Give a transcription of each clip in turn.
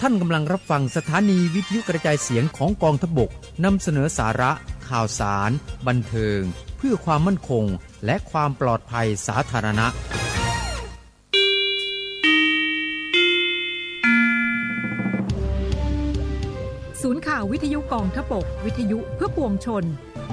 ท่านกำลังรับฟังสถานีวิทยุกระจายเสียงของกองทัพบกนำเสนอสาระข่าวสารบันเทิงเพื่อความมั่นคงและความปลอดภัยสาธารณะศูนย์ข่าววิทยุกองทัพบกวิทยุเพื่อปวงชน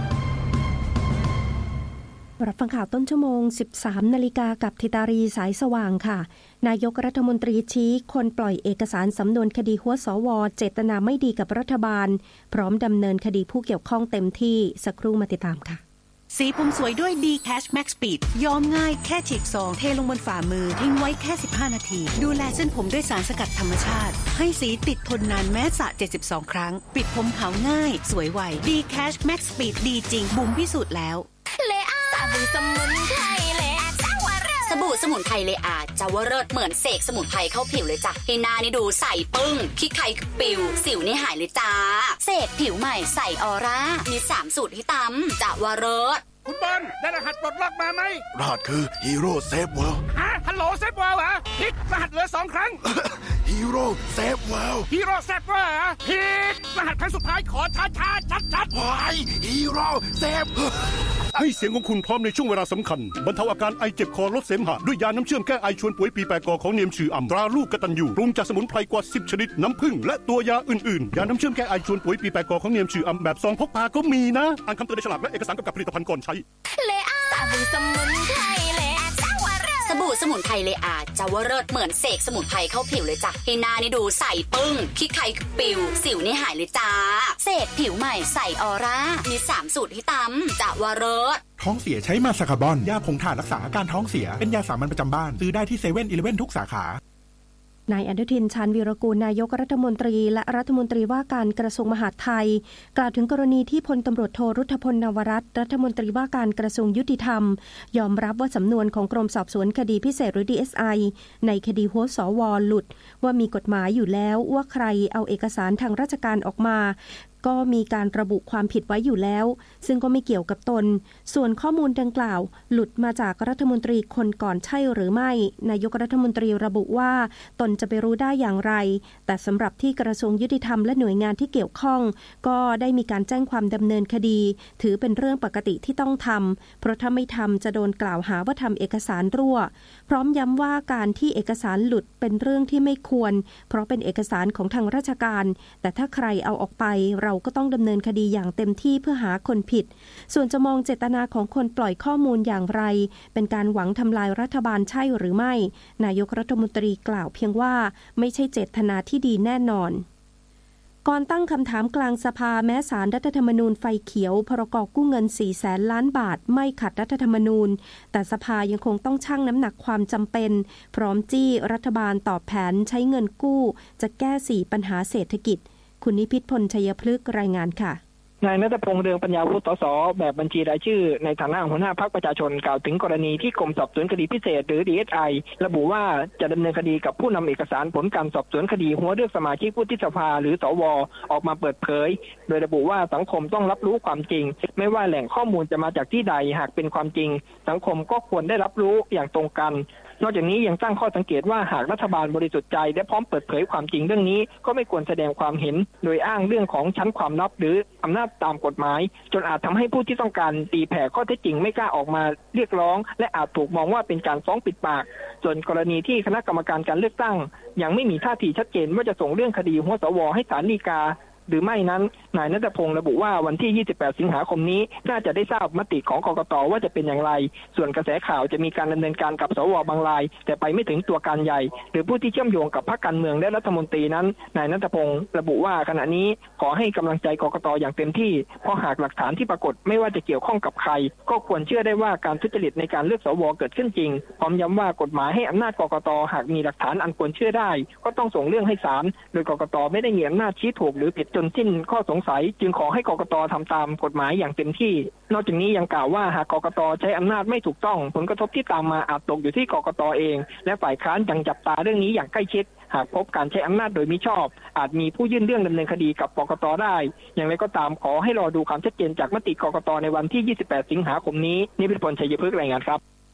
รับฟังข่าวต้นชั่วโมง 13 นาฬิกากับธิตารีสายสว่างค่ะนายกรัฐมนตรีชี้คนปล่อยเอกสารสำนวนคดีหัวสว.เจตนาไม่ดีกับรัฐบาลพร้อมดำเนินคดีผู้เกี่ยวข้องเต็มที่สักครู่มาติดตามค่ะสีผมสวยด้วย D-Cash Max Speed ย้อมง่ายแค่ฉีกซองเทลงบนฝ่ามือทิ้งไว้แค่15นาทีดูแลเส้นผมด้วยสารสกัดธรรมชาติให้สีติดทนนานแม้สระ72ครั้งปิดผมขาวง่ายสวยไว D-Cash Max Speed ดีจริงบุ๋มพิสูจน์แล้วสบู่สมุนไพรเลอาจาวเริศสบู่สมุนไพรเลอาจาวเริศเหมือนเสกสมุนไพรเข้าผิวเลยจ้ะให้หน้านี่ดูใสปึ้งขี้ใครปิวสิวนี่หายเลยจ้าเสกผิวใหม่ใสออร่ามี3สูตรให้ตำจาวเริศคุณบอลได้รหัสปลดล็อกมาไหมรหัสคือฮีโร่เซฟเวิลด์ฮะฮัลโหลเซฟเวิลด์เหรอผิดรหัสเหลือ2ครั้งฮีโร่เซฟเวิลด์ฮีโร่เซฟเวิลด์เหรอผิดรหัสครั้งสุดท้ายขอช้าๆชัดๆว้ายฮีโร่เซฟให้เสียงของคุณพร้อมในช่วงเวลาสำคัญบรรเทาอาการไอเจ็บคอลดเสมหะด้วยยาน้ำเชื่อมแก้ไอชวนป่วยปีแปกอของเนียมชื่ออ่ำตราลูกกตัญญูปรุงจากสมุนไพรกว่า10ชนิดน้ำผึ้งและตัวยาอื่นๆยาน้ำเชื่อมแก้ไอชวนป่วยปีแปกอของเนียมชื่ออ่ำแบบซองพกพาก็มีนะอ่านคำเตือนในฉลากและเอกสารกำกับผลิตภัณฑ์ก่อนใช้เลอาสบู่สมุนไพรเลอาจาวเริศสบู่สมุนไพรเลอาจาวเริศเหมือนเสกสมุนไพรเข้าผิวเลยจ้ะให้หน้านี่ดูใสปึ้งขี้ใครปิวสิวนี่หายเลยจ้าเสกผิวใหม่ใสออร่ามี3สูตรให้ตำจาวเริศท้องเสียใช้มาซาคาบอนยาผงถ่านรักษาอาการท้องเสียเป็นยาสามัญประจำบ้านซื้อได้ที่เซเว่นอีเลฟเว่นทุกสาขานายอนุทิน ชาญวีรกูลนายกรัฐมนตรีและรัฐมนตรีว่าการกระทรวงมหาดไทยกล่าวถึงกรณีที่พลตำรวจโทรุทธพลนวรัตน์รัฐมนตรีว่าการกระทรวงยุติธรรมยอมรับว่าสำนวนของกรมสอบสวนคดีพิเศษหรือ DSI ในคดีหัวสว.หลุดว่ามีกฎหมายอยู่แล้วว่าใครเอาเอกสารทางราชการออกมาก็มีการระบุความผิดไว้อยู่แล้วซึ่งก็ไม่เกี่ยวกับตนส่วนข้อมูลดังกล่าวหลุดมาจากรัฐมนตรีคนก่อนใช่หรือไม่นายกรัฐมนตรีระบุว่าตนจะไปรู้ได้อย่างไรแต่สำหรับที่กระทรวงยุติธรรมและหน่วยงานที่เกี่ยวข้องก็ได้มีการแจ้งความดำเนินคดีถือเป็นเรื่องปกติที่ต้องทำเพราะถ้าไม่ทำจะโดนกล่าวหาว่าทำเอกสารรั่วพร้อมย้ำว่าการที่เอกสารหลุดเป็นเรื่องที่ไม่ควรเพราะเป็นเอกสารของทางราชการแต่ถ้าใครเอาออกไปเราก็ต้องดำเนินคดีอย่างเต็มที่เพื่อหาคนผิดส่วนจะมองเจตนาของคนปล่อยข้อมูลอย่างไรเป็นการหวังทำลายรัฐบาลใช่หรือไม่นายกรัฐมนตรีกล่าวเพียงว่าไม่ใช่เจตนาที่ดีแน่นอนก่อนตั้งคำถามกลางสภาแม้ศาลรัฐธรรมนูญไฟเขียวพรก.กู้เงิน 400,000 ล้านบาทไม่ขัดรัฐธรรมนูญแต่สภายังคงต้องชั่งน้ำหนักความจำเป็นพร้อมจี้รัฐบาลตอบแผนใช้เงินกู้จะแก้4ปัญหาเศรษฐกิจคุณนิพิษพลชัยพฤกษ์รายงานค่ะนายณัฐพงษ์เรืองปัญญาวุฒิ สส.แบบบัญชีรายชื่อในฐานะหัวหน้าพรรคประชาชนกล่าวถึงกรณีที่กรมสอบสวนคดีพิเศษหรือ DSI ระบุว่าจะดำเนินคดีกับผู้นำเอกสารผลการสอบสวนคดีหัวเลือกสมาชิกวุฒิสภาหรือสว.ออกมาเปิดเผยโดยระบุว่าสังคมต้องรับรู้ความจริงไม่ว่าแหล่งข้อมูลจะมาจากที่ใดหากเป็นความจริงสังคมก็ควรได้รับรู้อย่างตรงกันนอกจากนี้ยังตั้งข้อสังเกตว่าหากรัฐบาลบริสุทธิ์ใจและพร้อมเปิดเผยความจริงเรื่องนี้ก็ไม่ควรแสดงความเห็นโดยอ้างเรื่องของชั้นความลับหรืออำนาจตามกฎหมายจนอาจทำให้ผู้ที่ต้องการตีแผ่ข้อเท็จจริงไม่กล้าออกมาเรียกร้องและอาจถูกมองว่าเป็นการฟ้องปิดปากส่วนกรณีที่คณะกรรมการการเลือกตั้งยังไม่มีท่าทีชัดเจนว่าจะส่งเรื่องคดีหัวสว.ให้ศาลฎีกาหรือไม่นั้นนายณัฐพงษ์ระบุว่าวันที่28สิงหาคมนี้น่าจะได้ทราบมติของกกต.ว่าจะเป็นอย่างไรส่วนกระแสข่าวจะมีการดำเนินการกับสว.บางรายแต่ไปไม่ถึงตัวการใหญ่หรือผู้ที่เชื่อมโยงกับพรรคการเมืองและรัฐมนตรีนั้นนายณัฐพงษ์ระบุว่าขณะนี้ขอให้กำลังใจกกต.อย่างเต็มที่เพราะหากหลักฐานที่ปรากฏไม่ว่าจะเกี่ยวข้องกับใครก็ควรเชื่อได้ว่าการทุจริตในการเลือกสว.เกิดขึ้นจริงพร้อมย้ำว่ากฎหมายให้อำนาจกกต.หากมีหลักฐานอันควรเชื่อได้ก็ต้องส่งเรื่องให้ศาลโดยกกต.ไม่ได้มีอำนาจชี้ถูกหรือผิดจนสิ้นข้อสงสัยจึงขอให้กกต.ทำตามกฎหมายอย่างเต็มที่นอกจากนี้ยังกล่าวว่าหากกกต.ใช้อำนาจไม่ถูกต้องผลกระทบที่ตามมาอาจตกอยู่ที่กกต.เองและฝ่ายค้านยังจับตาเรื่องนี้อย่างใกล้ชิดหากพบการใช้อำนาจโดยมิชอบอาจมีผู้ยื่นเรื่องดำเนินคดีกับกกต.ได้อย่างไรก็ตามขอให้รอดูความชัดเจนจากมติกกต.ในวันที่28สิงหาคมนี้นิพิษพลชัยพฤกษ์รายงานครับ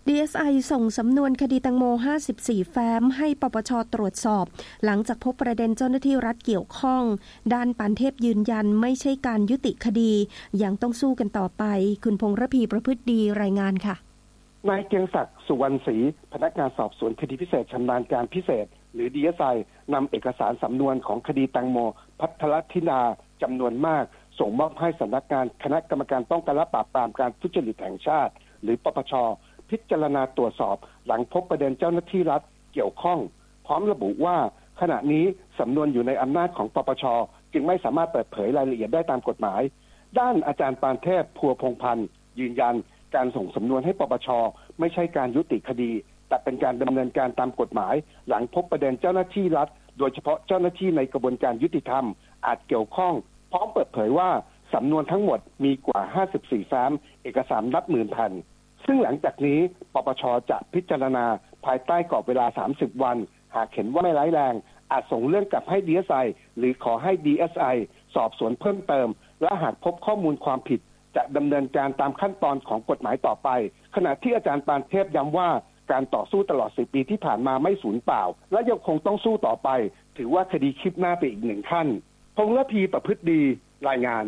DSI ส่งสำนวนคดีแตงโม54แฟ้มให้ปปช.ตรวจสอบหลังจากพบประเด็นเจ้าหน้าที่รัฐเกี่ยวข้องด้านปานเทพยืนยันไม่ใช่การยุติคดียังต้องสู้กันต่อไปคุณพงษ์ระพีประพฤติดีรายงานค่ะนายเกียงศักดิ์สุวรรณศรีพนักงานสอบสวนคดีพิเศษชำนาญการพิเศษหรือ DSI นำเอกสารสำนวนของคดีแตงโมภัทรธิดาจำนวนมากส่งมอบให้สำนักงานคณะกรรมการป้องกันและปราบปรามการทุจริตแห่งชาติหรือปปช.พิจารณาตรวจสอบหลังพบประเด็นเจ้าหน้าที่รัฐเกี่ยวข้องพร้อมระบุว่าขณะนี้สำนวนอยู่ในอำนาจของปปช.จึงไม่สามารถเปิดเผยรายละเอียดได้ตามกฎหมายด้านอาจารย์ปานเทพพัวพงษ์พันธ์ยืนยันการส่งสำนวนให้ปปช.ไม่ใช่การยุติคดีแต่เป็นการดำเนินการตามกฎหมายหลังพบประเด็นเจ้าหน้าที่รัฐโดยเฉพาะเจ้าหน้าที่ในกระบวนการยุติธรรมอาจเกี่ยวข้องพร้อมเปิดเผยว่าสำนวนทั้งหมดมีกว่า54แฟ้มเอกสารนับหมื่นแผ่นซึ่งหลังจากนี้ปปช.จะพิจารณาภายใต้กรอบเวลา30วันหากเห็นว่าไม่ร้ายแรงอาจส่งเรื่องกลับให้ DSI หรือขอให้ DSI สอบสวนเพิ่มเติมและหากพบข้อมูลความผิดจะดำเนินการตามขั้นตอนของกฎหมายต่อไปขณะที่อาจารย์ปานเทพย้ำว่าการต่อสู้ตลอด10 ปีที่ผ่านมาไม่สูญเปล่าและยังคงต้องสู้ต่อไปถือว่าคดีคืบหน้าไปอีก1ขั้นพงษ์ระพีประพฤติดีรายงาน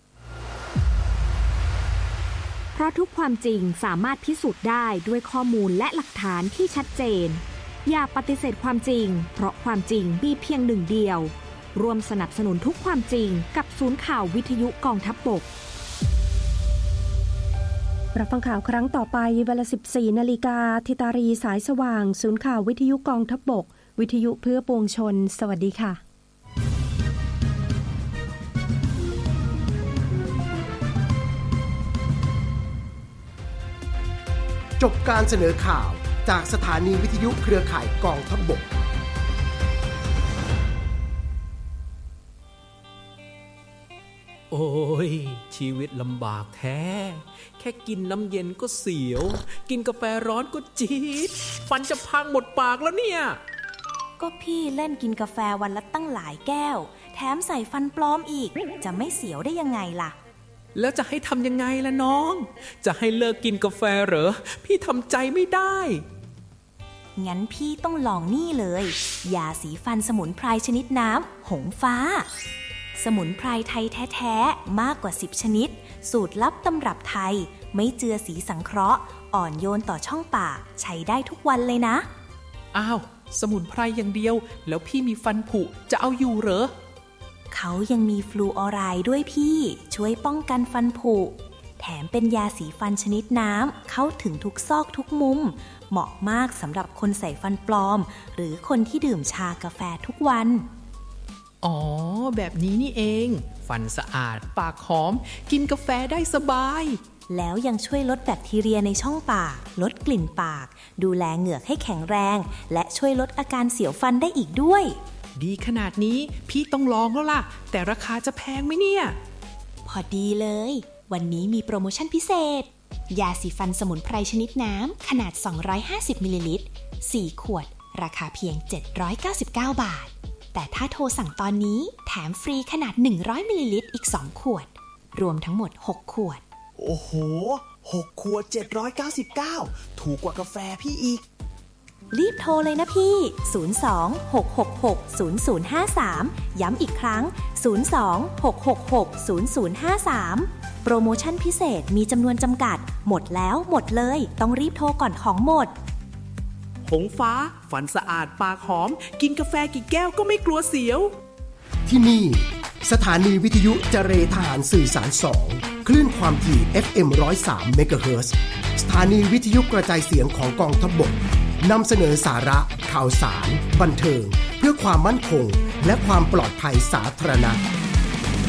เพราะทุกความจริงสามารถพิสูจน์ได้ด้วยข้อมูลและหลักฐานที่ชัดเจนอย่าปฏิเสธความจริงเพราะความจริงมีเพียงหนึ่งเดียวร่วมสนับสนุนทุกความจริงกับศูนย์ข่าววิทยุกองทัพบกรับฟังข่าวครั้งต่อไปเวลา 14 นาฬิกาธิตารีสายสว่างศูนย์ข่าววิทยุกองทัพบกวิทยุเพื่อปวงชนสวัสดีค่ะจบการเสนอข่าวจากสถานีวิทยุเครือข่ายกองทัพบกโอ้ยชีวิตลำบากแท้แค่กินน้ำเย็นก็เสียวกินกาแฟร้อนก็จี๊ดฟันจะพังหมดปากแล้วเนี่ยก็พี่เล่นกินกาแฟวันละตั้งหลายแก้วแถมใส่ฟันปลอมอีกจะไม่เสียวได้ยังไงล่ะแล้วจะให้ทำยังไงล่ะน้องจะให้เลิกกินกาแฟเหรอพี่ทำใจไม่ได้งั้นพี่ต้องลองนี่เลยยาสีฟันสมุนไพรชนิดน้ำหงฟ้าสมุนไพรไทยแท้ๆมากกว่า10ชนิดสูตรลับตำรับไทยไม่เจือสีสังเคราะห์อ่อนโยนต่อช่องปากใช้ได้ทุกวันเลยนะอ้าวสมุนไพรอย่างเดียวแล้วพี่มีฟันผุจะเอาอยู่เหรอเขายังมีฟลูออไรด์ด้วยพี่ช่วยป้องกันฟันผุแถมเป็นยาสีฟันชนิดน้ำเข้าถึงทุกซอกทุกมุมเหมาะมากสำหรับคนใส่ฟันปลอมหรือคนที่ดื่มชากาแฟทุกวันอ๋อแบบนี้นี่เองฟันสะอาดปากหอมกินกาแฟได้สบายแล้วยังช่วยลดแบคทีเรียในช่องปากลดกลิ่นปากดูแลเหงือกให้แข็งแรงและช่วยลดอาการเสียวฟันได้อีกด้วยดีขนาดนี้พี่ต้องลองแล้วล่ะแต่ราคาจะแพงไหมเนี่ยพอดีเลยวันนี้มีโปรโมชั่นพิเศษยาสีฟันสมุนไพรชนิดน้ำขนาด250มิลลิลิตร4ขวดราคาเพียง799 บาทแต่ถ้าโทรสั่งตอนนี้แถมฟรีขนาด100มิลลิลิตรอีก2ขวดรวมทั้งหมด6ขวดโอ้โห6ขวด799ถูกกว่ากาแฟพี่อีกรีบโทรเลยนะพี่02-666-0053ย้ำอีกครั้ง02-666-0053โปรโมชั่นพิเศษมีจำนวนจำกัดหมดแล้วหมดเลยต้องรีบโทรก่อนของหมดหงฟ้าฟันสะอาดปากหอมกินกาแฟกี่แก้วก็ไม่กลัวเสียวที่นี่สถานีวิทยุเจรทหารสื่อสาร2คลื่นความถี่ FM 103 เมกะเฮิรตซ์สถานีวิทยุกระจายเสียงของกองทัพบกนำเสนอสาระข่าวสารบันเทิงเพื่อความมั่นคงและความปลอดภัยสาธารณะ